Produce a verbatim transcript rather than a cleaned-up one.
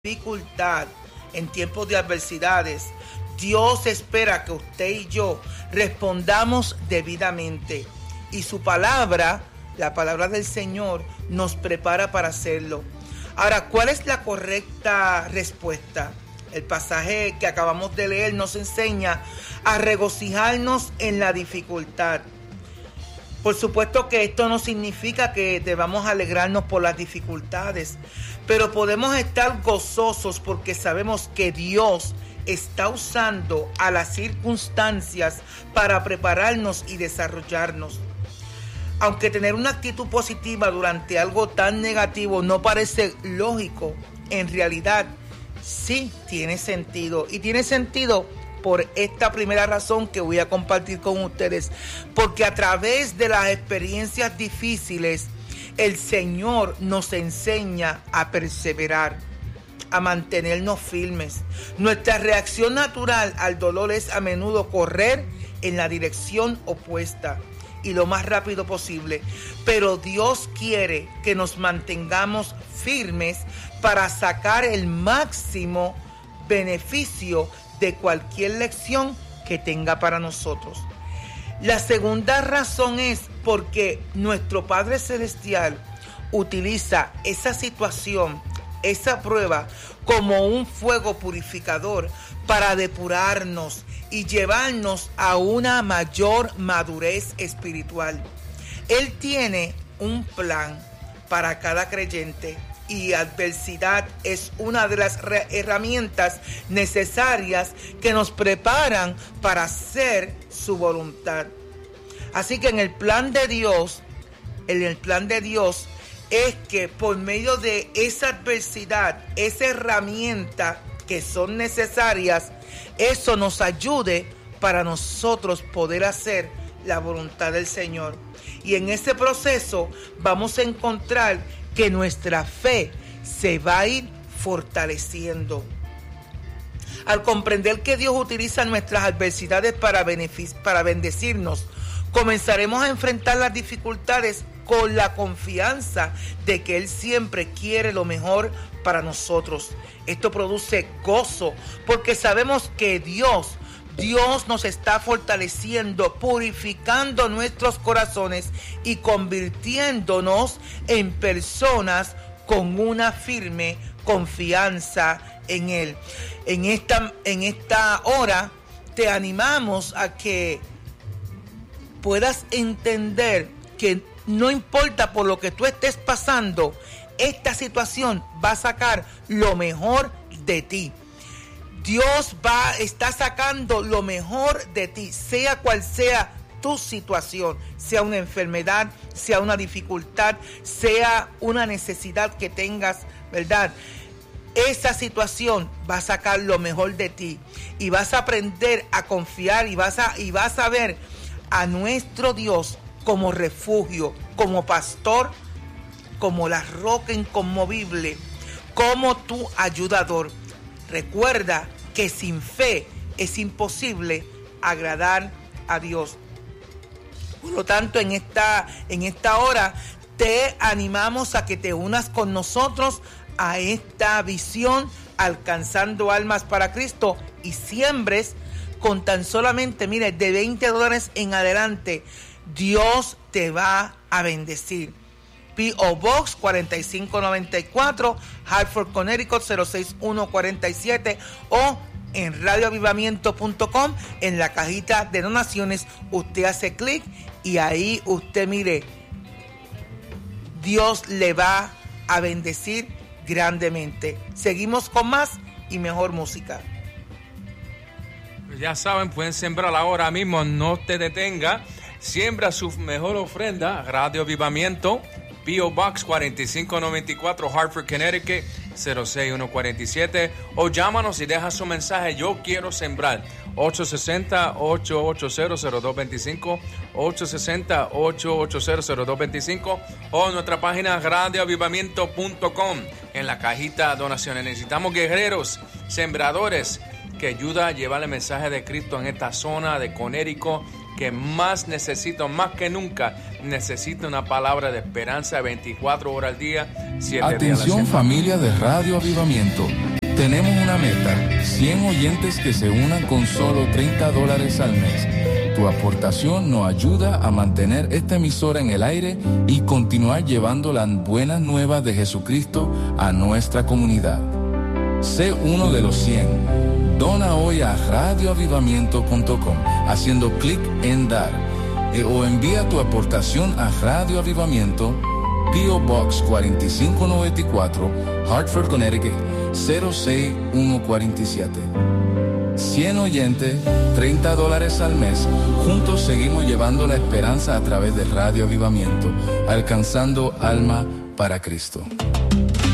dificultad, en tiempos de adversidades, Dios espera que usted y yo respondamos debidamente. Y su palabra, la palabra del Señor, nos prepara para hacerlo. Ahora, ¿cuál es la correcta respuesta? El pasaje que acabamos de leer nos enseña a regocijarnos en la dificultad. Por supuesto que esto no significa que debamos alegrarnos por las dificultades, pero podemos estar gozosos porque sabemos que Dios está usando a las circunstancias para prepararnos y desarrollarnos. Aunque tener una actitud positiva durante algo tan negativo no parece lógico, en realidad sí tiene sentido. Y tiene sentido por esta primera razón que voy a compartir con ustedes. Porque a través de las experiencias difíciles, el Señor nos enseña a perseverar, a mantenernos firmes. Nuestra reacción natural al dolor es a menudo correr en la dirección opuesta y lo más rápido posible. Pero Dios quiere que nos mantengamos firmes para sacar el máximo beneficio de cualquier lección que tenga para nosotros. La segunda razón es porque nuestro Padre Celestial utiliza esa situación, esa prueba, como un fuego purificador para depurarnos y llevarnos a una mayor madurez espiritual. Él tiene un plan para cada creyente y adversidad es una de las herramientas necesarias que nos preparan para hacer su voluntad. Así que en el plan de Dios, en el plan de Dios es que por medio de esa adversidad, esa herramienta que son necesarias, eso nos ayude para nosotros poder hacer la voluntad del Señor. Y en ese proceso vamos a encontrar que nuestra fe se va a ir fortaleciendo. Al comprender que Dios utiliza nuestras adversidades para, benefic- para bendecirnos, comenzaremos a enfrentar las dificultades con la confianza de que Él siempre quiere lo mejor para nosotros. Esto produce gozo porque sabemos que Dios Dios nos está fortaleciendo, purificando nuestros corazones y convirtiéndonos en personas con una firme confianza en Él. En esta, en esta hora te animamos a que puedas entender que no importa por lo que tú estés pasando, esta situación va a sacar lo mejor de ti. Dios va, está sacando lo mejor de ti, sea cual sea tu situación, sea una enfermedad, sea una dificultad, sea una necesidad que tengas, ¿verdad? Esa situación va a sacar lo mejor de ti y vas a aprender a confiar y vas a, y vas a ver a nuestro Dios como refugio, como pastor, como la roca inconmovible, como tu ayudador. Recuerda que sin fe es imposible agradar a Dios. Por lo tanto, en esta, en esta hora te animamos a que te unas con nosotros a esta visión, alcanzando almas para Cristo, y siembres con tan solamente, mire, de veinte dólares en adelante. Dios te va a bendecir. P O Box cuarenta y cinco noventa y cuatro, Hartford, Connecticut cero seis uno cuatro siete, o en radio avivamiento punto com, en la cajita de donaciones usted hace clic y ahí usted, mire, Dios le va a bendecir grandemente. Seguimos con más y mejor música. Ya saben, pueden sembrar ahora mismo, no te detenga. Siembra su mejor ofrenda, Radio Avivamiento, P O Box cuarenta y cinco noventa y cuatro, Hartford, Connecticut cero seis uno cuatro siete, o llámanos y deja su mensaje, yo quiero sembrar, ocho seis cero, ocho ocho cero, cero dos dos cinco, ocho seis cero, ocho ocho cero, cero dos dos cinco, o en nuestra página radio avivamiento punto com, en la cajita donaciones. Necesitamos guerreros, sembradores, que ayuda a llevar el mensaje de Cristo en esta zona de Connecticut, que más necesito, más que nunca, necesito una palabra de esperanza veinticuatro horas al día, siete días a la semana. Atención, familia de Radio Avivamiento. Tenemos una meta, cien oyentes que se unan con solo treinta dólares al mes. Tu aportación nos ayuda a mantener esta emisora en el aire y continuar llevando las buenas nuevas de Jesucristo a nuestra comunidad. Sé uno de los cien. Dona hoy a radio avivamiento punto com haciendo clic en dar eh, o envía tu aportación a Radio Avivamiento, P O Box cuarenta y cinco noventa y cuatro, Hartford, Connecticut cero seis uno cuatro siete. cien oyentes, treinta dólares al mes. Juntos seguimos llevando la esperanza a través de Radio Avivamiento, alcanzando alma para Cristo.